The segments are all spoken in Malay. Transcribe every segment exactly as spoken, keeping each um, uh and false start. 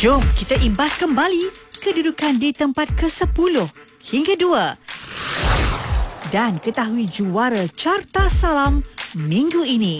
Jom kita imbas kembali kedudukan di tempat kesepuluh hingga dua. Dan ketahui juara Carta Salam minggu ini.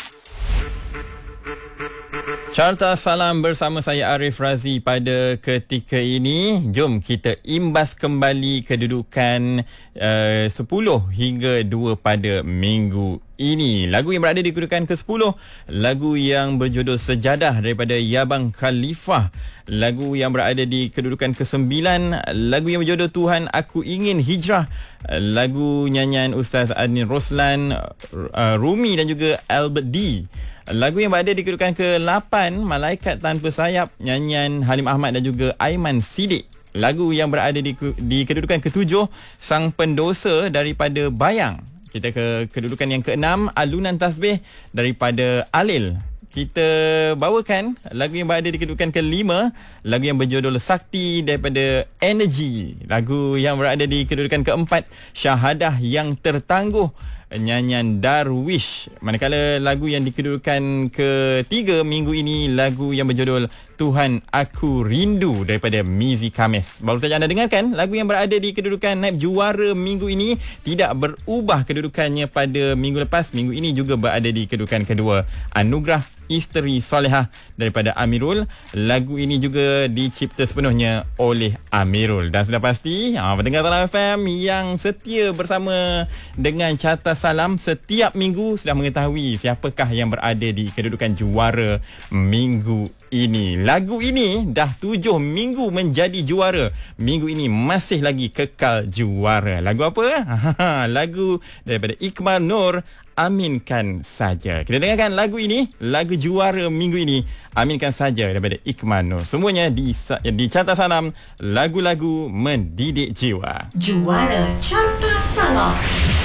Carta Salam bersama saya Arif Razi pada ketika ini. Jom kita imbas kembali kedudukan uh, sepuluh hingga dua pada minggu ini. Lagu yang berada di kedudukan ke sepuluh, lagu yang berjudul Sejadah daripada Yabang Khalifah. Lagu yang berada di kedudukan ke sembilan, lagu yang berjudul Tuhan Aku Ingin Hijrah. Lagu nyanyian Ustaz Adnin Roslan, uh, Rumi dan juga Albert D. Lagu yang berada di kedudukan ke lapan, Malaikat Tanpa Sayap, nyanyian Halim Ahmad dan juga Aiman Sidik. Lagu yang berada di, di kedudukan ke tujuh, Sang Pendosa daripada Bayang. Kita ke kedudukan yang keenam, Alunan Tasbih daripada Alil. Kita bawakan lagu yang berada di kedudukan ke lima, lagu yang berjudul Sakti daripada Energy. Lagu yang berada di kedudukan keempat, Syahadah Yang Tertangguh, nyanyian Darwish. Manakala lagu yang di kedudukan ketiga minggu ini, lagu yang berjudul Tuhan Aku Rindu daripada Mizi Kamis. Baru saja anda dengarkan lagu yang berada di kedudukan naib juara minggu ini, tidak berubah kedudukannya pada minggu lepas. Minggu ini juga berada di kedudukan kedua, Anugerah Isteri Solehah daripada Amirul. Lagu ini juga dicipta sepenuhnya oleh Amirul. Dan sudah pasti ha, pendengar Salam F M yang setia bersama dengan Carta Salam setiap minggu sudah mengetahui siapakah yang berada di kedudukan juara minggu ini. Lagu ini dah tujuh minggu menjadi juara. Minggu ini masih lagi kekal juara. Lagu apa? Lagu daripada Iqmal Nur, Aminkan Saja. Kita dengarkan lagu ini, lagu juara minggu ini, Aminkan Saja daripada Iqmal Nur. Semuanya di, di Carta Salam, lagu-lagu mendidik jiwa. Juara Carta Salam.